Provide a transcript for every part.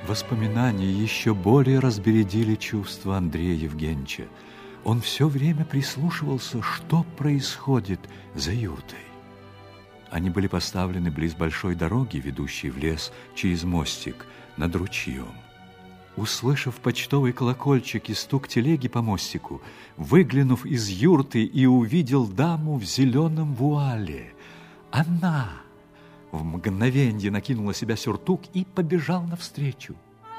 Воспоминания еще более разбередили чувства Андрея Евгеньевича. Он все время прислушивался, что происходит за юртой. Они были поставлены близ большой дороги, ведущей в лес через мостик над ручьем. Услышав почтовый колокольчик и стук телеги по мостику, выглянув из юрты и увидел даму в зеленом вуале, она в мгновенье накинула себя сюртук и побежал навстречу.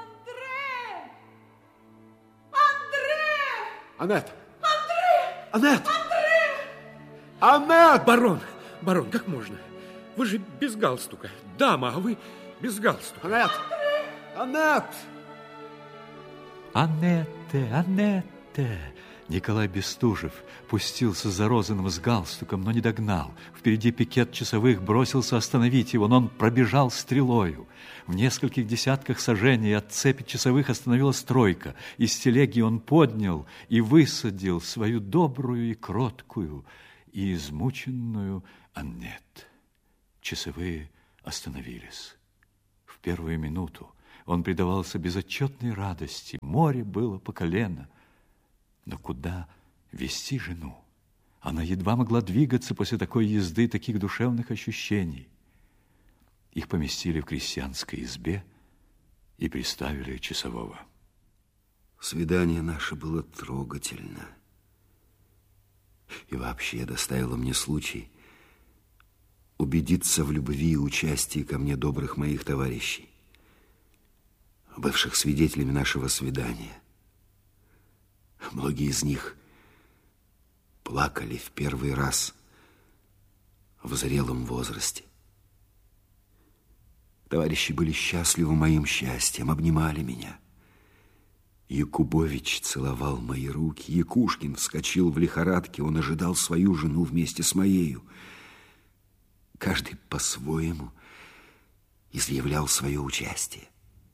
Анет! Анет! Анет! Барон, как можно? Вы же без галстука. Дама, а вы без галстука. Анет! Анет! Анетте! Николай Бестужев пустился за Розаном с галстуком, но не догнал. Впереди пикет часовых бросился остановить его, но он пробежал стрелою. В нескольких десятках саженей от цепи часовых остановилась тройка. Из телеги он поднял и высадил свою добрую и кроткую и измученную Аннет. Часовые остановились. В первую минуту он предавался безотчетной радости. Море было по колено. Но куда везти жену? Она едва могла двигаться после такой езды, таких душевных ощущений. Их поместили в крестьянской избе и приставили часового. Свидание наше было трогательно. И вообще доставило мне случай убедиться в любви и участии ко мне добрых моих товарищей, бывших свидетелями нашего свидания. Многие из них плакали в первый раз в зрелом возрасте. Товарищи были счастливы моим счастьем, обнимали меня. Якубович целовал мои руки, Якушкин вскочил в лихорадке, он ожидал свою жену вместе с моею. Каждый по-своему изъявлял свое участие.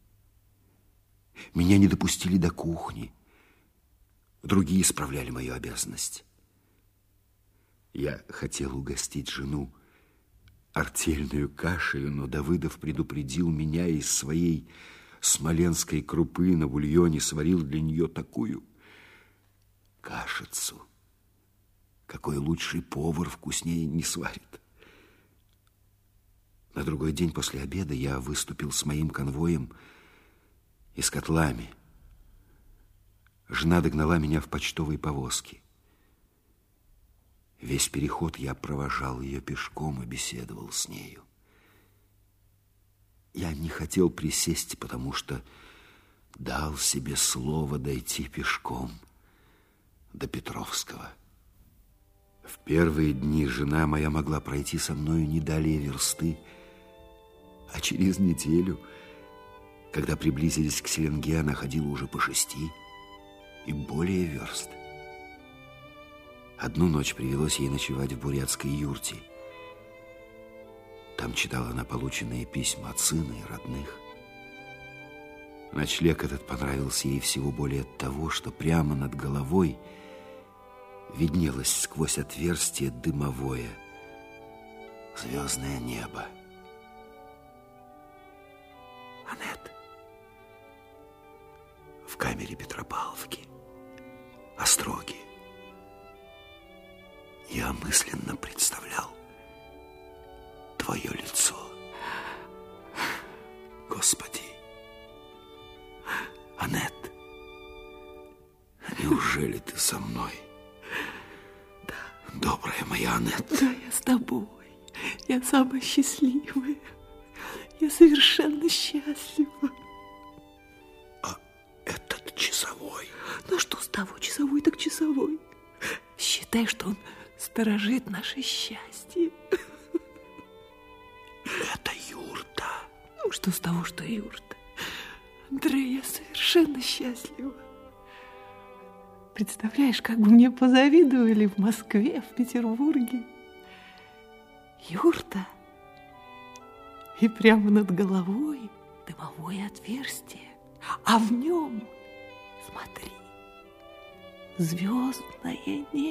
Меня не допустили до кухни, другие исправляли мою обязанность. Я хотел угостить жену артельную кашей, но Давыдов предупредил меня из своей смоленской крупы на бульоне, сварил для нее такую кашицу, какой лучший повар вкуснее не сварит. На другой день после обеда я выступил с моим конвоем и с котлами. Жена догнала меня в почтовой повозке. Весь переход я провожал ее пешком и беседовал с нею. Я не хотел присесть, потому что дал себе слово дойти пешком до Петровского. В первые дни жена моя могла пройти со мною не далее версты, а через неделю, когда приблизились к Селенге, она ходила уже по 6 и более верст. Одну ночь привелось ей ночевать в бурятской юрте. Там читала она полученные письма от сына и родных. Ночлег этот понравился ей всего более от того, что прямо над головой виднелось сквозь отверстие дымовое звездное небо. Анет, в камере Петропавловки, Остроги, я мысленно представлял твое лицо. Господи, Анет, неужели ты со мной? Да. Добрая моя Анет. Да, я с тобой. Я самая счастливая. Я совершенно счастлива. А этот часовой? Ну что с того, часовой так часовой. Считай, что он сторожит наше счастье. Это юрта. Ну что с того, что юрта? Андрей, я совершенно счастлива. Представляешь, как бы мне позавидовали в Москве, в Петербурге. Юрта. И прямо над головой дымовое отверстие. А в нем, смотри, звездное небо.